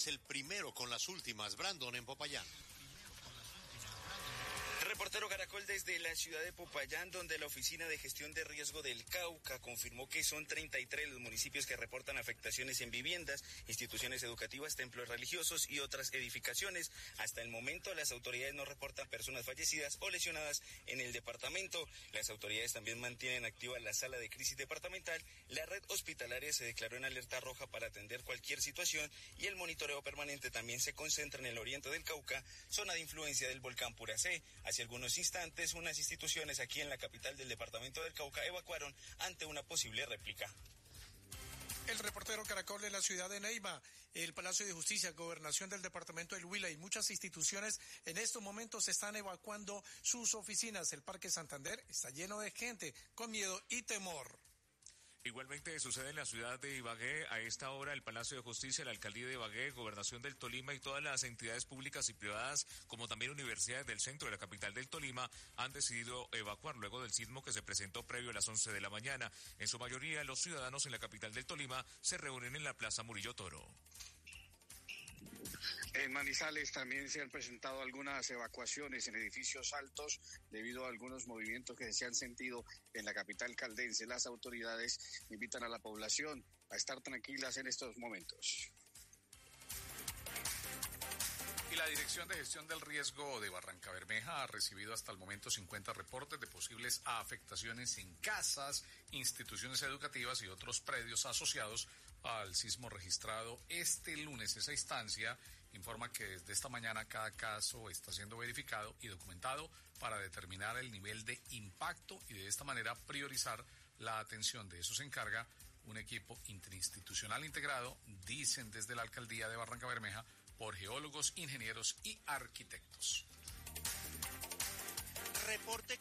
es el primero con las últimas. Brandon en Popayán. Reportero Caracol desde la ciudad de Popayán, donde la Oficina de Gestión de Riesgo del Cauca confirmó que son 33 los municipios que reportan afectaciones en viviendas, instituciones educativas, templos religiosos y otras edificaciones. Hasta el momento, las autoridades no reportan personas fallecidas o lesionadas en el departamento. Las autoridades también mantienen activa la sala de crisis departamental. La red hospitalaria se declaró en alerta roja para atender cualquier situación y el monitoreo permanente también se concentra en el oriente del Cauca, zona de influencia del volcán Puracé. Hace algunos instantes, unas instituciones aquí en la capital del departamento del Cauca evacuaron ante una posible réplica. El reportero Caracol en la ciudad de Neiva, el Palacio de Justicia, Gobernación del departamento del Huila y muchas instituciones en estos momentos están evacuando sus oficinas. El Parque Santander está lleno de gente con miedo y temor. Igualmente sucede en la ciudad de Ibagué. A esta hora el Palacio de Justicia, la Alcaldía de Ibagué, Gobernación del Tolima y todas las entidades públicas y privadas, como también universidades del centro de la capital del Tolima, han decidido evacuar luego del sismo que se presentó previo a las 11 de la mañana. En su mayoría, los ciudadanos en la capital del Tolima se reúnen en la Plaza Murillo Toro. En Manizales también se han presentado algunas evacuaciones en edificios altos debido a algunos movimientos que se han sentido en la capital caldense. Las autoridades invitan a la población a estar tranquilas en estos momentos. Y la Dirección de Gestión del Riesgo de Barrancabermeja ha recibido hasta el momento 50 reportes de posibles afectaciones en casas, instituciones educativas y otros predios asociados al sismo registrado este lunes. Esa instancia informa que desde esta mañana cada caso está siendo verificado y documentado para determinar el nivel de impacto y de esta manera priorizar la atención. De eso se encarga un equipo interinstitucional integrado, dicen desde la Alcaldía de Barrancabermeja, por geólogos, ingenieros y arquitectos. Reporte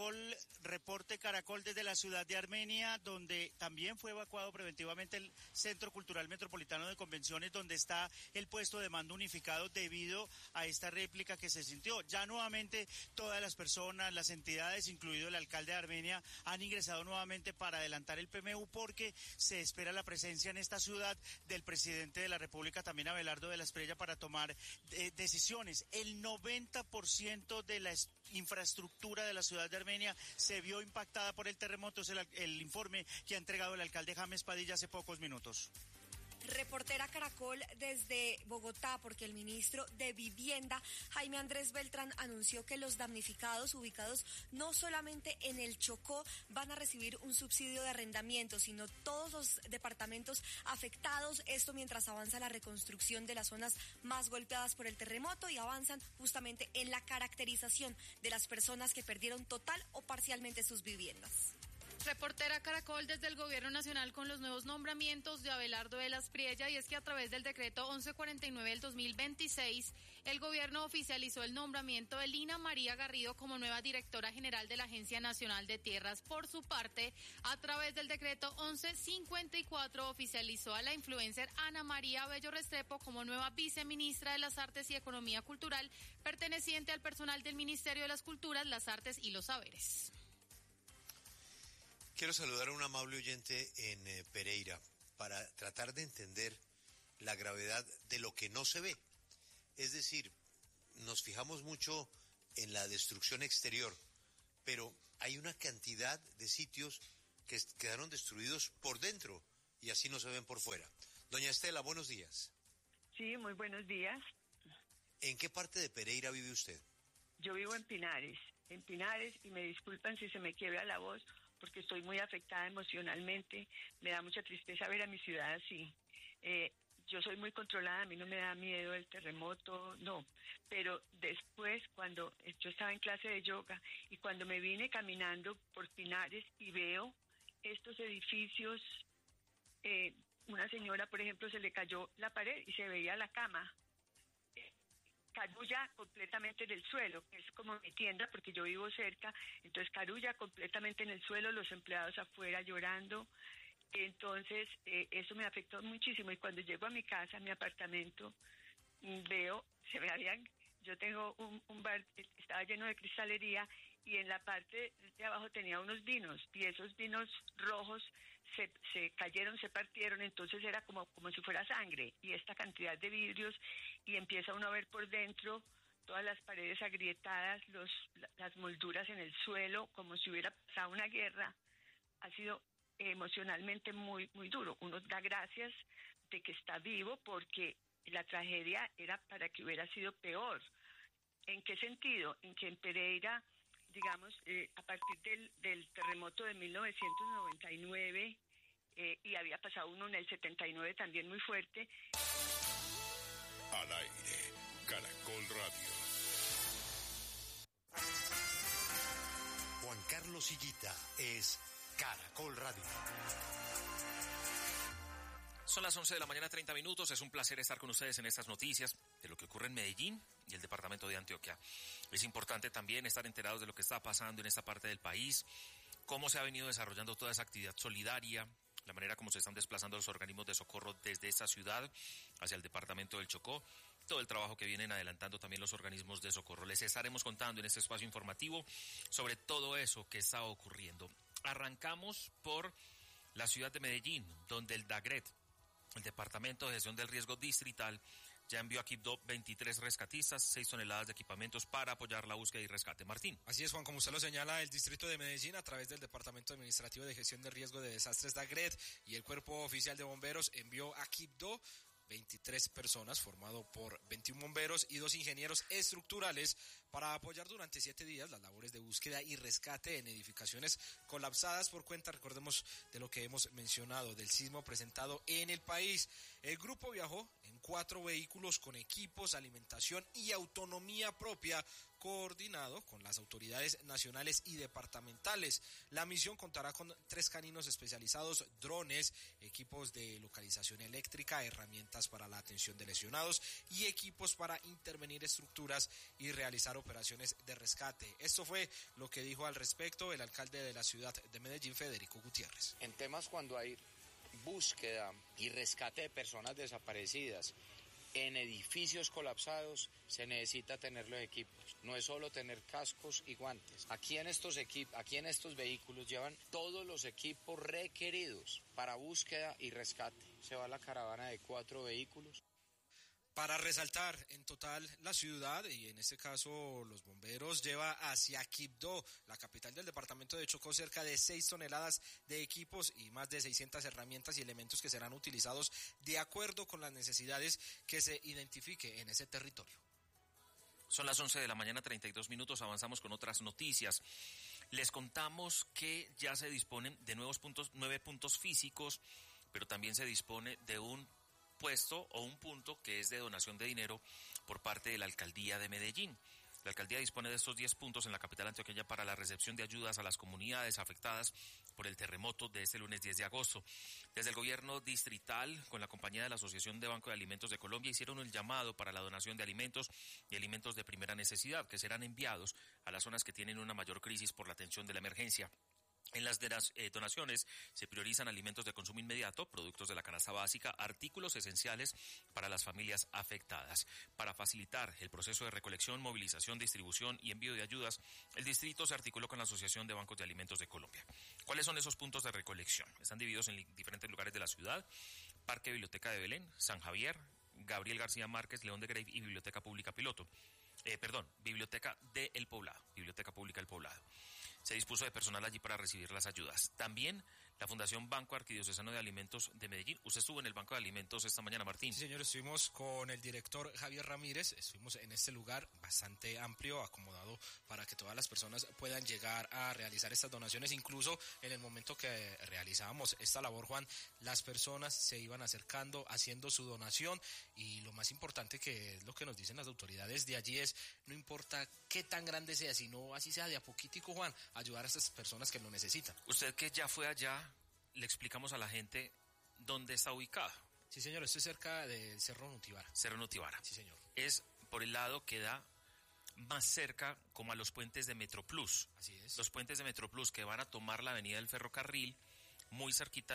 Caracol desde la ciudad de Armenia, donde también fue evacuado preventivamente el Centro Cultural Metropolitano de Convenciones, donde está el puesto de mando unificado debido a esta réplica que se sintió. Ya nuevamente todas las personas, las entidades, incluido el alcalde de Armenia, han ingresado nuevamente para adelantar el PMU porque se espera la presencia en esta ciudad del presidente de la República, también Abelardo de la Espriella, para tomar decisiones. El 90% de la infraestructura de la ciudad de Armenia se vio impactada por el terremoto. Es el informe que ha entregado el alcalde James Padilla hace pocos minutos. Reportera Caracol desde Bogotá, porque el ministro de Vivienda, Jaime Andrés Beltrán, anunció que los damnificados ubicados no solamente en el Chocó van a recibir un subsidio de arrendamiento, sino todos los departamentos afectados. Esto mientras avanza la reconstrucción de las zonas más golpeadas por el terremoto y avanzan justamente en la caracterización de las personas que perdieron total o parcialmente sus viviendas. Reportera Caracol desde el Gobierno Nacional con los nuevos nombramientos de Abelardo de la Espriella, y es que a través del decreto 1149 del 2026, el gobierno oficializó el nombramiento de Lina María Garrido como nueva directora general de la Agencia Nacional de Tierras. Por su parte, a través del decreto 1154 oficializó a la influencer Ana María Bello Restrepo como nueva viceministra de las Artes y Economía Cultural, perteneciente al personal del Ministerio de las Culturas, las Artes y los Saberes. Quiero saludar a un amable oyente en Pereira para tratar de entender la gravedad de lo que no se ve. Es decir, nos fijamos mucho en la destrucción exterior, pero hay una cantidad de sitios que quedaron destruidos por dentro y así no se ven por fuera. Doña Estela, buenos días. Sí, muy buenos días. ¿En qué parte de Pereira vive usted? Yo vivo en Pinares, y me disculpan si se me quiebra la voz, porque estoy muy afectada emocionalmente. Me da mucha tristeza ver a mi ciudad así. Yo soy muy controlada, a mí no me da miedo el terremoto, no. Pero después, cuando yo estaba en clase de yoga y cuando me vine caminando por Pinares y veo estos edificios, una señora, por ejemplo, se le cayó la pared y se veía la cama. Carulla completamente en el suelo, que es como mi tienda porque yo vivo cerca, entonces carulla completamente en el suelo, los empleados afuera llorando. Entonces eso me afectó muchísimo, y cuando llego a mi casa, a mi apartamento, veo, yo tengo un bar, estaba lleno de cristalería y en la parte de abajo tenía unos vinos, y esos vinos rojos se cayeron, se partieron, entonces era como si fuera sangre, y esta cantidad de vidrios, y empieza uno a ver por dentro todas las paredes agrietadas, las molduras en el suelo, como si hubiera pasado una guerra. Ha sido emocionalmente muy, muy duro. Uno da gracias de que está vivo, porque la tragedia era para que hubiera sido peor. ¿En qué sentido? En que en Pereira, digamos, a partir del terremoto de 1999, y había pasado uno en el 79 también muy fuerte. Al aire, Caracol Radio. Juan Carlos Higuita es Caracol Radio. Son las 11 de la mañana, 30 minutos. Es un placer estar con ustedes en estas noticias de lo que ocurre en Medellín y el departamento de Antioquia. Es importante también estar enterados de lo que está pasando en esta parte del país, cómo se ha venido desarrollando toda esa actividad solidaria, la manera como se están desplazando los organismos de socorro desde esta ciudad hacia el departamento del Chocó, todo el trabajo que vienen adelantando también los organismos de socorro. Les estaremos contando en este espacio informativo sobre todo eso que está ocurriendo. Arrancamos por la ciudad de Medellín, donde el DAGRET, el Departamento de Gestión del Riesgo Distrital, ya envió a Quibdó 23 rescatistas, 6 toneladas de equipamientos para apoyar la búsqueda y rescate. Martín. Así es, Juan, como usted lo señala, el Distrito de Medellín, a través del Departamento Administrativo de Gestión de Riesgo de Desastres DAGRET y el Cuerpo Oficial de Bomberos, envió a Quibdó 23 personas, formado por 21 bomberos y 2 ingenieros estructurales, para apoyar durante 7 días las labores de búsqueda y rescate en edificaciones colapsadas por cuenta, recordemos, de lo que hemos mencionado, del sismo presentado en el país. El grupo viajó en 4 vehículos con equipos, alimentación y autonomía propia, coordinado con las autoridades nacionales y departamentales. La misión contará con 3 caninos especializados, drones, equipos de localización eléctrica, herramientas para la atención de lesionados y equipos para intervenir estructuras y realizar operaciones de rescate. Esto fue lo que dijo al respecto el alcalde de la ciudad de Medellín, Federico Gutiérrez. En temas cuando hay búsqueda y rescate de personas desaparecidas en edificios colapsados, se necesita tener los equipos. No es solo tener cascos y guantes. Aquí en estos vehículos llevan todos los equipos requeridos para búsqueda y rescate. Se va la caravana de 4 vehículos. Para resaltar, en total la ciudad, y en este caso los bomberos, lleva hacia Quibdó, la capital del departamento de Chocó, cerca de 6 toneladas de equipos y más de 600 herramientas y elementos que serán utilizados de acuerdo con las necesidades que se identifique en ese territorio. Son las 11 de la mañana, 32 minutos, avanzamos con otras noticias. Les contamos que ya se disponen de 9 puntos físicos, pero también se dispone de un puesto o un punto que es de donación de dinero por parte de la Alcaldía de Medellín. La Alcaldía dispone de estos 10 puntos en la capital antioqueña para la recepción de ayudas a las comunidades afectadas por el terremoto de este lunes 10 de agosto. Desde el gobierno distrital, con la compañía de la Asociación de Banco de Alimentos de Colombia, hicieron el llamado para la donación de alimentos y alimentos de primera necesidad, que serán enviados a las zonas que tienen una mayor crisis por la atención de la emergencia. En las donaciones se priorizan alimentos de consumo inmediato, productos de la canasta básica, artículos esenciales para las familias afectadas. Para facilitar el proceso de recolección, movilización, distribución y envío de ayudas, el distrito se articuló con la Asociación de Bancos de Alimentos de Colombia. ¿Cuáles son esos puntos de recolección? Están divididos en diferentes lugares de la ciudad: Parque Biblioteca de Belén, San Javier, Gabriel García Márquez, León de Grave y Biblioteca Pública Piloto. Biblioteca de El Poblado, Biblioteca Pública del Poblado. Se dispuso de personal allí para recibir las ayudas. También la Fundación Banco Arquidiocesano de Alimentos de Medellín. Usted estuvo en el Banco de Alimentos esta mañana, Martín. Sí, señor, estuvimos con el director Javier Ramírez, estuvimos en este lugar bastante amplio, acomodado para que todas las personas puedan llegar a realizar estas donaciones. Incluso en el momento que realizábamos esta labor, Juan, las personas se iban acercando, haciendo su donación, y lo más importante, que es lo que nos dicen las autoridades de allí, es no importa qué tan grande sea, sino así sea de a poquitico, Juan, ayudar a estas personas que lo necesitan. Usted que ya fue allá, le explicamos a la gente dónde está ubicado. Sí, señor, esto es cerca del Cerro Nutibara. Cerro Nutibara. Sí, señor. Es por el lado que da más cerca como a los puentes de Metroplus. Así es. Los puentes de Metroplus que van a tomar la avenida del Ferrocarril, muy cerquita ahí,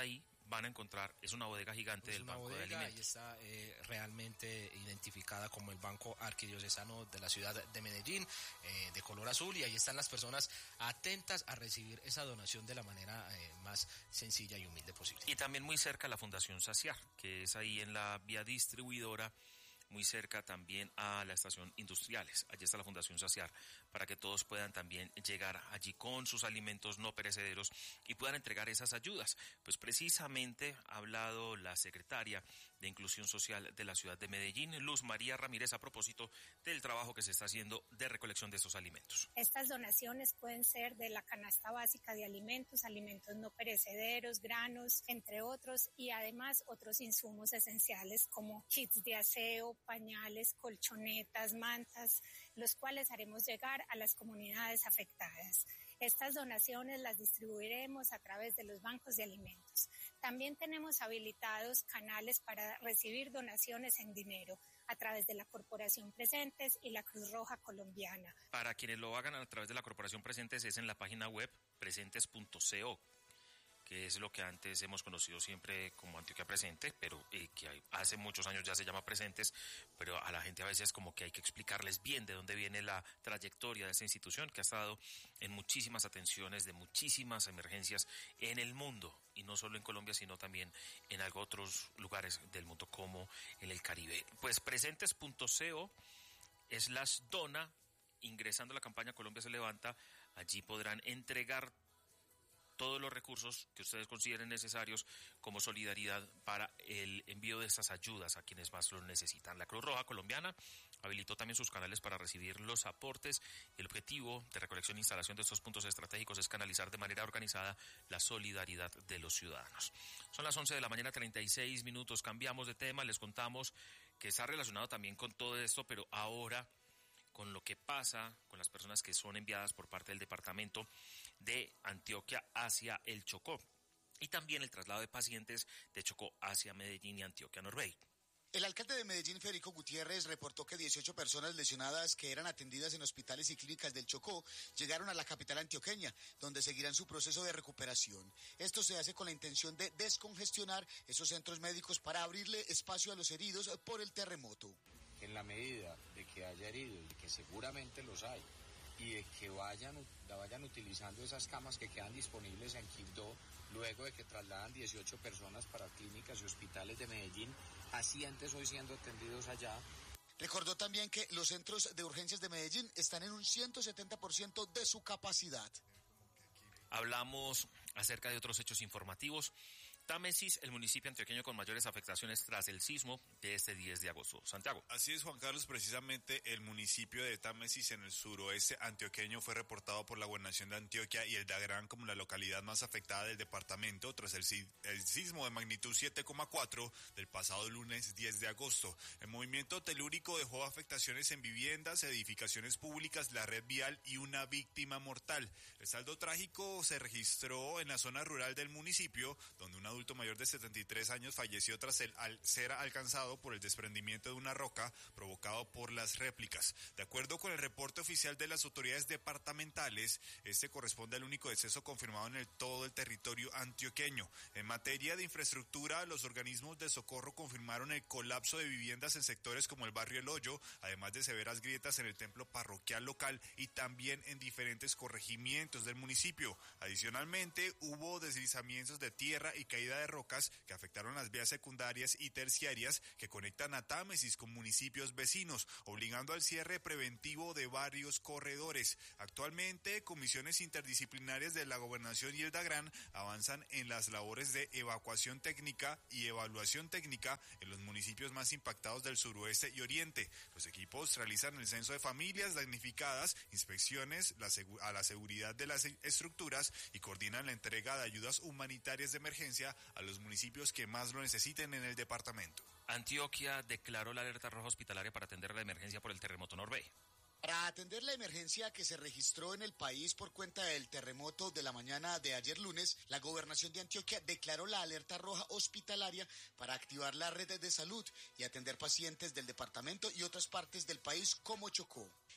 van a encontrar, es una bodega gigante del Banco de Alimentos. Y está realmente identificada como el Banco Arquidiocesano de la ciudad de Medellín, de color azul, y ahí están las personas atentas a recibir esa donación de la manera más sencilla y humilde posible. Y también muy cerca la Fundación Saciar, que es ahí en la vía distribuidora, muy cerca también a la estación Industriales. Allí está la Fundación Saciar, para que todos puedan también llegar allí con sus alimentos no perecederos y puedan entregar esas ayudas. Pues precisamente ha hablado la secretaria de Inclusión Social de la ciudad de Medellín, Luz María Ramírez, a propósito del trabajo que se está haciendo de recolección de estos alimentos. Estas donaciones pueden ser de la canasta básica de alimentos, alimentos no perecederos, granos, entre otros, y además otros insumos esenciales como kits de aseo, pañales, colchonetas, mantas, los cuales haremos llegar a las comunidades afectadas. Estas donaciones las distribuiremos a través de los bancos de alimentos. También tenemos habilitados canales para recibir donaciones en dinero a través de la Corporación Presentes y la Cruz Roja Colombiana. Para quienes lo hagan a través de la Corporación Presentes es en la página web presentes.co, que es lo que antes hemos conocido siempre como Antioquia Presente, pero que hace muchos años ya se llama Presentes, pero a la gente a veces como que hay que explicarles bien de dónde viene la trayectoria de esa institución que ha estado en muchísimas atenciones de muchísimas emergencias en el mundo, y no solo en Colombia, sino también en otros lugares del mundo como en el Caribe. Pues presentes.co/dona, ingresando a la campaña Colombia se levanta, allí podrán entregar todos los recursos que ustedes consideren necesarios como solidaridad para el envío de estas ayudas a quienes más lo necesitan. La Cruz Roja Colombiana habilitó también sus canales para recibir los aportes. El objetivo de recolección e instalación de estos puntos estratégicos es canalizar de manera organizada la solidaridad de los ciudadanos. Son las 11 de la mañana, 36 minutos. Cambiamos de tema, les contamos que está relacionado también con todo esto, pero ahora con lo que pasa con las personas que son enviadas por parte del departamento de Antioquia hacia el Chocó, y también el traslado de pacientes de Chocó hacia Medellín y Antioquia Norbey. El alcalde de Medellín, Federico Gutiérrez, reportó que 18 personas lesionadas que eran atendidas en hospitales y clínicas del Chocó llegaron a la capital antioqueña, donde seguirán su proceso de recuperación. Esto se hace con la intención de descongestionar esos centros médicos para abrirle espacio a los heridos por el terremoto. En la medida de que haya heridos, y que seguramente los hay, y de que vayan utilizando esas camas que quedan disponibles en Quibdó, luego de que trasladan 18 personas para clínicas y hospitales de Medellín, pacientes hoy siendo atendidos allá. Recordó también que los centros de urgencias de Medellín están en un 170% de su capacidad. Hablamos acerca de otros hechos informativos. Támesis, el municipio antioqueño con mayores afectaciones tras el sismo de este 10 de agosto. Santiago. Así es, Juan Carlos, precisamente el municipio de Támesis en el suroeste antioqueño fue reportado por la Gobernación de Antioquia y el Dagrán como la localidad más afectada del departamento tras el sismo de magnitud 7,4 del pasado lunes 10 de agosto. El movimiento telúrico dejó afectaciones en viviendas, edificaciones públicas, la red vial y una víctima mortal. El saldo trágico se registró en la zona rural del municipio, donde un adulto mayor de 73 años falleció tras ser alcanzado por el desprendimiento de una roca provocado por las réplicas. De acuerdo con el reporte oficial de las autoridades departamentales, este corresponde al único deceso confirmado en todo el territorio antioqueño. En materia de infraestructura, los organismos de socorro confirmaron el colapso de viviendas en sectores como el barrio El Hoyo, además de severas grietas en el templo parroquial local y también en diferentes corregimientos del municipio. Adicionalmente, hubo deslizamientos de tierra y caída de rocas que afectaron las vías secundarias y terciarias que conectan a Támesis con municipios vecinos, obligando al cierre preventivo de varios corredores. Actualmente, comisiones interdisciplinarias de la Gobernación y el Dagrán avanzan en las labores de evacuación técnica y evaluación técnica en los municipios más impactados del suroeste y oriente. Los equipos realizan el censo de familias damnificadas, inspecciones a la seguridad de las estructuras y coordinan la entrega de ayudas humanitarias de emergencia a los municipios que más lo necesiten en el departamento. Antioquia declaró la alerta roja hospitalaria para atender la emergencia por el terremoto Norbey. Para atender la emergencia que se registró en el país por cuenta del terremoto de la mañana de ayer lunes, la Gobernación de Antioquia declaró la alerta roja hospitalaria para activar la red de salud y atender pacientes del departamento y otras partes del país como Chocó.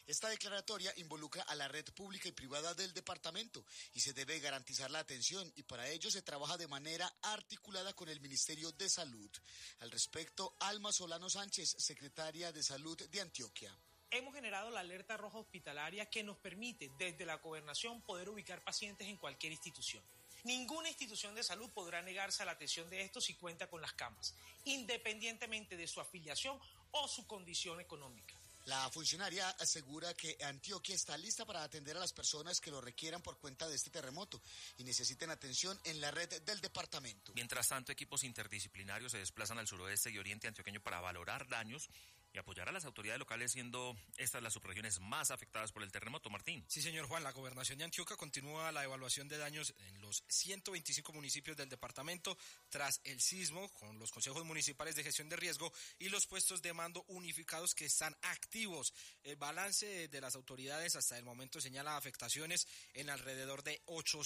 Esta declaratoria involucra a la red pública y privada del departamento y se debe garantizar la atención, y para ello se trabaja de manera articulada con el Ministerio de Salud. Al respecto, Alma Solano Sánchez, secretaria de Salud de Antioquia. Hemos generado la alerta roja hospitalaria que nos permite desde la gobernación poder ubicar pacientes en cualquier institución. Ninguna institución de salud podrá negarse a la atención de estos si cuenta con las camas, independientemente de su afiliación o su condición económica. La funcionaria asegura que Antioquia está lista para atender a las personas que lo requieran por cuenta de este terremoto y necesiten atención en la red del departamento. Mientras tanto, equipos interdisciplinarios se desplazan al suroeste y oriente antioqueño para valorar daños y apoyar a las autoridades locales, siendo estas las subregiones más afectadas por el terremoto. Martín. Sí, señor Juan, la gobernación de Antioquia continúa la evaluación de daños en los 125 municipios del departamento tras el sismo, con los consejos municipales de gestión de riesgo y los puestos de mando unificados que están activos. El balance de las autoridades hasta el momento señala afectaciones en alrededor de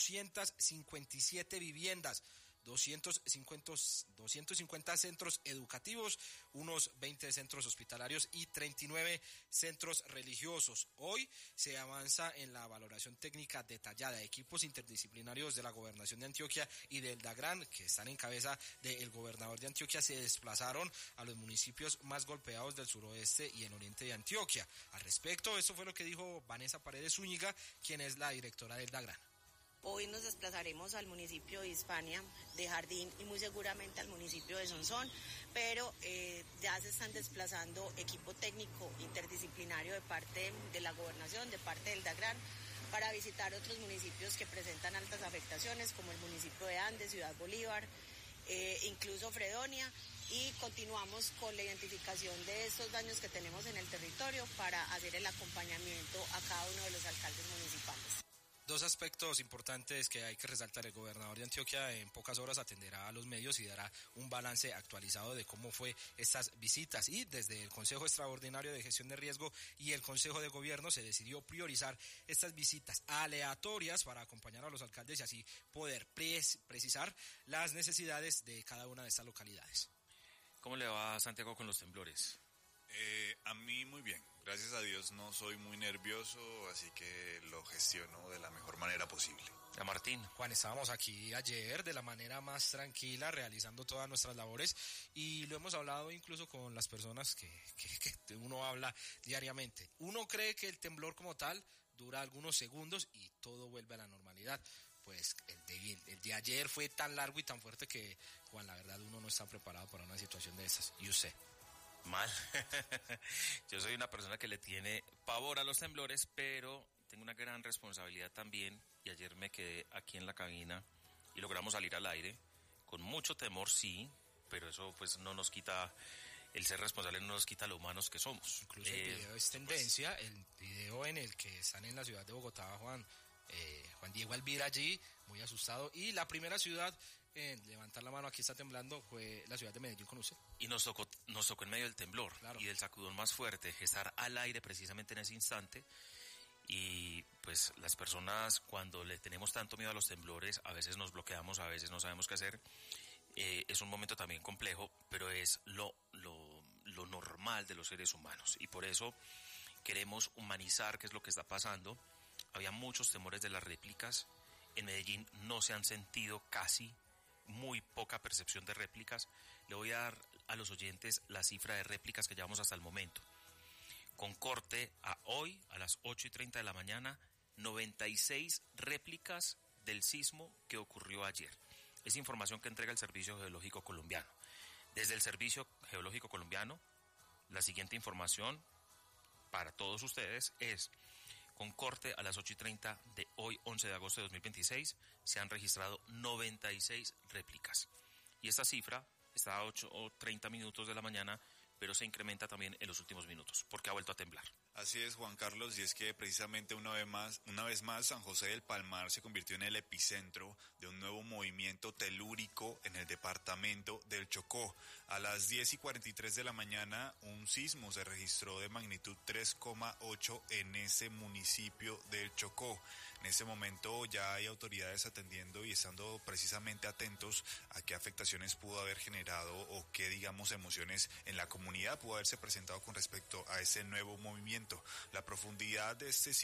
857 viviendas, 250 centros educativos, unos 20 centros hospitalarios y 39 centros religiosos. Hoy se avanza en la valoración técnica detallada. Equipos interdisciplinarios de la Gobernación de Antioquia y del DAGRAN, que están en cabeza del gobernador de Antioquia, se desplazaron a los municipios más golpeados del suroeste y el oriente de Antioquia. Al respecto, esto fue lo que dijo Vanessa Paredes Zúñiga, quien es la directora del DAGRAN. Hoy nos desplazaremos al municipio de Hispania, de Jardín y muy seguramente al municipio de Sonsón, pero ya se están desplazando equipo técnico interdisciplinario de parte de la gobernación, de parte del DAGRAN, para visitar otros municipios que presentan altas afectaciones, como el municipio de Andes, Ciudad Bolívar, incluso Fredonia, y continuamos con la identificación de estos daños que tenemos en el territorio para hacer el acompañamiento a cada uno de los alcaldes municipales. Dos aspectos importantes que hay que resaltar. El gobernador de Antioquia en pocas horas atenderá a los medios y dará un balance actualizado de cómo fue estas visitas. Y desde el Consejo Extraordinario de Gestión de Riesgo y el Consejo de Gobierno se decidió priorizar estas visitas aleatorias para acompañar a los alcaldes y así poder precisar las necesidades de cada una de estas localidades. ¿Cómo le va a Santiago con los temblores? A mí muy bien, gracias a Dios no soy muy nervioso, así que lo gestiono de la mejor manera posible. A Martín. Juan, estábamos aquí ayer de la manera más tranquila, realizando todas nuestras labores, y lo hemos hablado incluso con las personas que uno habla diariamente. Uno cree que el temblor como tal dura algunos segundos y todo vuelve a la normalidad. Pues el de ayer fue tan largo y tan fuerte que, Juan, la verdad uno no está preparado para una situación de esas. ¿Y usted? Mal. Yo soy una persona que le tiene pavor a los temblores, pero tengo una gran responsabilidad también, y ayer me quedé aquí en la cabina y logramos salir al aire con mucho temor, sí, pero eso pues no nos quita, el ser responsable no nos quita lo humanos que somos. Incluso el video es tendencia, pues, el video en el que están en la ciudad de Bogotá, Juan Diego Alvira allí, muy asustado, y la primera ciudad en levantar la mano, aquí está temblando, fue la ciudad de Medellín con usted. Y nos tocó en medio del temblor, claro, y del sacudón más fuerte, estar al aire precisamente en ese instante. Y pues las personas, cuando le tenemos tanto miedo a los temblores, a veces nos bloqueamos, a veces no sabemos qué hacer. Es un momento también complejo, pero es lo normal de los seres humanos, y por eso queremos humanizar qué es lo que está pasando. Había muchos temores de las réplicas. En Medellín no se han sentido casi, muy poca percepción de réplicas. Le voy a dar a los oyentes la cifra de réplicas que llevamos hasta el momento. Con corte a hoy, a las 8:30 de la mañana, 96 réplicas del sismo que ocurrió ayer. Es información que entrega el Servicio Geológico Colombiano. Desde el Servicio Geológico Colombiano, la siguiente información para todos ustedes es: con corte a las 8:30 de hoy, 11 de agosto de 2026, se han registrado 96 réplicas. Y esta cifra está a 8:30 minutos de la mañana, pero se incrementa también en los últimos minutos, porque ha vuelto a temblar. Así es, Juan Carlos, y es que precisamente una vez más, San José del Palmar se convirtió en el epicentro de un nuevo movimiento telúrico en el departamento del Chocó. A las 10:43 de la mañana, un sismo se registró de magnitud 3,8 en ese municipio del Chocó. En este momento ya hay autoridades atendiendo y estando precisamente atentos a qué afectaciones pudo haber generado o qué, digamos, emociones en la comunidad pudo haberse presentado con respecto a ese nuevo movimiento. La profundidad de este